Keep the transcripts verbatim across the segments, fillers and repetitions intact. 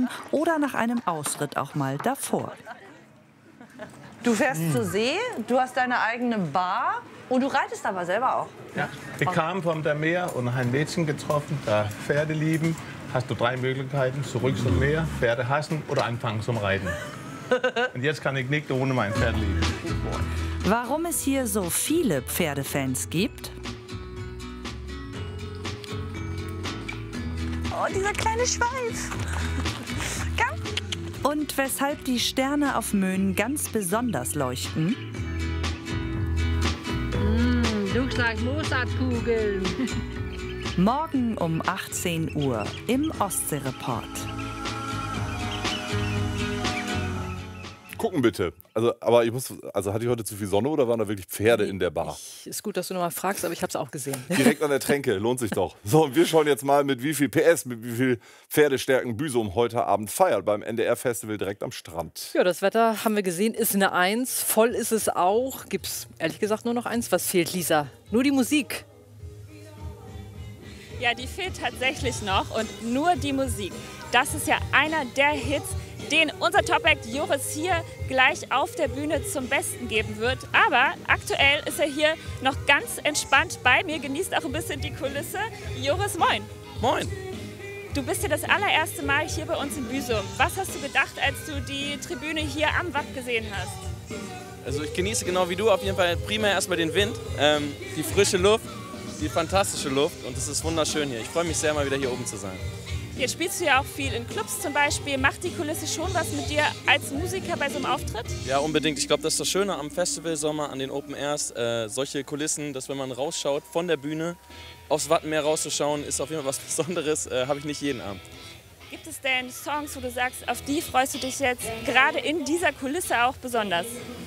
oder nach einem Ausritt auch mal davor. Du fährst hm. zur See, du hast deine eigene Bar und du reitest aber selber auch. Ja, ich kam vom der Meer und habe ein Mädchen getroffen, da Pferde lieben. Hast du drei Möglichkeiten, zurück zum Meer, Pferde hassen oder anfangen zum Reiten. Und jetzt kann ich nicht ohne mein Pferd lieben. Warum es hier so viele Pferdefans gibt? Oh, dieser kleine Schweif. Komm. Und weshalb die Sterne auf Möhnen ganz besonders leuchten? Mm, looks like Mozartkugeln. Morgen um achtzehn Uhr im Ostsee-Report. Gucken bitte. Also, aber ich muss, also hatte ich heute zu viel Sonne oder waren da wirklich Pferde in der Bar? Ich, ist gut, dass du nochmal fragst, aber ich habe es auch gesehen. Direkt an der Tränke, lohnt sich doch. So, und wir schauen jetzt mal, mit wie viel P S, mit wie viel Pferdestärken Büsum heute Abend feiert beim N D R-Festival direkt am Strand. Ja, das Wetter, haben wir gesehen, ist eine Eins. Voll ist es auch. Gibt's ehrlich gesagt nur noch eins. Was fehlt, Lisa? Nur die Musik. Ja, die fehlt tatsächlich noch und nur die Musik. Das ist ja einer der Hits, den unser Top-Act Joris hier gleich auf der Bühne zum Besten geben wird. Aber aktuell ist er hier noch ganz entspannt bei mir, genießt auch ein bisschen die Kulisse. Joris, moin. Moin. Du bist ja das allererste Mal hier bei uns in Büsum. Was hast du gedacht, als du die Tribüne hier am Watt gesehen hast? Also ich genieße genau wie du auf jeden Fall primär erstmal den Wind, ähm, die frische Luft, die fantastische Luft und es ist wunderschön hier. Ich freue mich sehr, mal wieder hier oben zu sein. Jetzt spielst du ja auch viel in Clubs zum Beispiel. Macht die Kulisse schon was mit dir als Musiker bei so einem Auftritt? Ja, unbedingt. Ich glaube, das ist das Schöne am Festivalsommer, an den Open Airs. Äh, solche Kulissen, dass wenn man rausschaut von der Bühne, aufs Wattenmeer rauszuschauen, ist auf jeden Fall was Besonderes. Äh, habe ich nicht jeden Abend. Gibt es denn Songs, wo du sagst, auf die freust du dich jetzt gerade in dieser Kulisse auch besonders?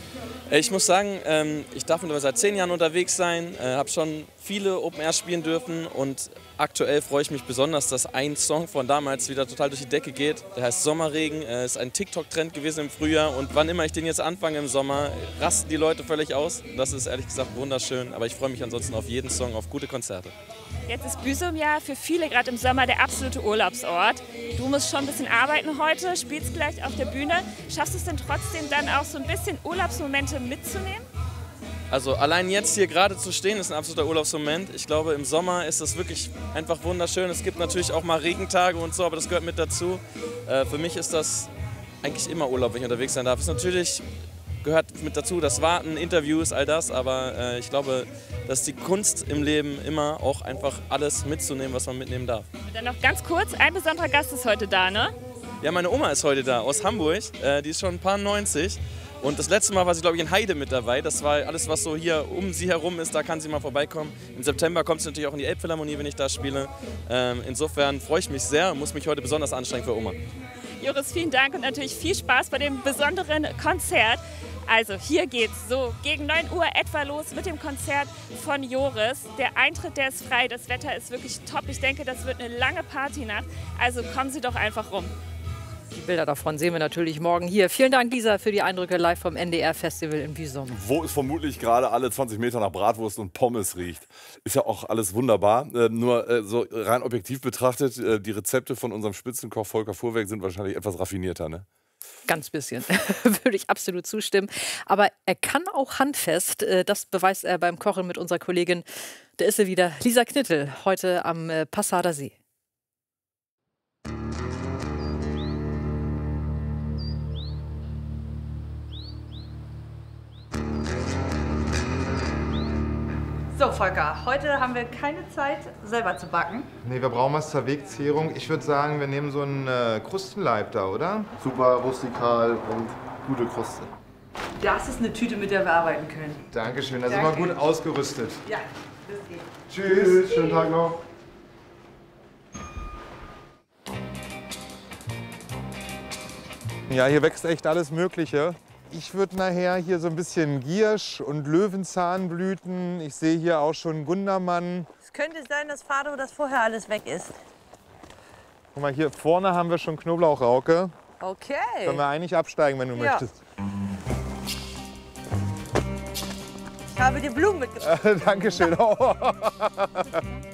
Ich muss sagen, ähm, ich darf mittlerweile seit zehn Jahren unterwegs sein, äh, habe schon viele Open Air spielen dürfen und aktuell freue ich mich besonders, dass ein Song von damals wieder total durch die Decke geht. Der heißt Sommerregen, äh, ist ein TikTok-Trend gewesen im Frühjahr und wann immer ich den jetzt anfange im Sommer, rasten die Leute völlig aus. Das ist ehrlich gesagt wunderschön, aber ich freue mich ansonsten auf jeden Song, auf gute Konzerte. Jetzt ist Büsum ja für viele gerade im Sommer der absolute Urlaubsort. Du musst schon ein bisschen arbeiten heute, spielst gleich auf der Bühne. Schaffst du es denn trotzdem dann auch so ein bisschen Urlaubsmomente mitzunehmen? Also allein jetzt hier gerade zu stehen ist ein absoluter Urlaubsmoment. Ich glaube, im Sommer ist das wirklich einfach wunderschön. Es gibt natürlich auch mal Regentage und so, aber das gehört mit dazu. Äh, für mich ist das eigentlich immer Urlaub, wenn ich unterwegs sein darf. Es ist natürlich gehört mit dazu, das Warten, Interviews, all das, aber äh, ich glaube, dass die Kunst im Leben immer auch einfach alles mitzunehmen, was man mitnehmen darf. Und dann noch ganz kurz, ein besonderer Gast ist heute da, ne? Ja, meine Oma ist heute da, aus Hamburg, äh, die ist schon ein paar neunzig. Und das letzte Mal war sie, glaube ich, in Heide mit dabei. Das war alles, was so hier um sie herum ist, da kann sie mal vorbeikommen. Im September kommt sie natürlich auch in die Elbphilharmonie, wenn ich da spiele. Ähm, insofern freue ich mich sehr und muss mich heute besonders anstrengen für Oma. Joris, vielen Dank und natürlich viel Spaß bei dem besonderen Konzert. Also hier geht's so gegen neun Uhr etwa los mit dem Konzert von Joris. Der Eintritt, der ist frei, das Wetter ist wirklich top. Ich denke, das wird eine lange Partynacht. Also kommen Sie doch einfach rum. Die Bilder davon sehen wir natürlich morgen hier. Vielen Dank, Lisa, für die Eindrücke live vom N D R-Festival in Büsum. Wo es vermutlich gerade alle zwanzig Meter nach Bratwurst und Pommes riecht. Ist ja auch alles wunderbar. Äh, nur äh, so rein objektiv betrachtet, äh, die Rezepte von unserem Spitzenkoch Volker Fuhrwerk sind wahrscheinlich etwas raffinierter, ne? Ganz bisschen, würde ich absolut zustimmen. Aber er kann auch handfest, das beweist er beim Kochen mit unserer Kollegin, da ist sie wieder, Lisa Knittel, heute am Passader See. So, Volker, heute haben wir keine Zeit, selber zu backen. Nee, wir brauchen was zur Wegzehrung. Ich würde sagen, wir nehmen so einen äh, Krustenleib da, oder? Super rustikal und gute Kruste. Das ist eine Tüte, mit der wir arbeiten können. Dankeschön, da Danke. sind wir gut ausgerüstet. Ja, das geht. Tschüss, Tschüss, schönen Tag noch. Ja, hier wächst echt alles Mögliche. Ich würde nachher hier so ein bisschen Giersch und Löwenzahnblüten. Ich sehe hier auch schon Gundermann. Es könnte sein, dass Fado das vorher alles weg ist. Guck mal, hier vorne haben wir schon Knoblauchrauke. Okay. Können wir eigentlich absteigen, wenn du Ja. möchtest. Ich habe dir Blumen mitgebracht. Dankeschön.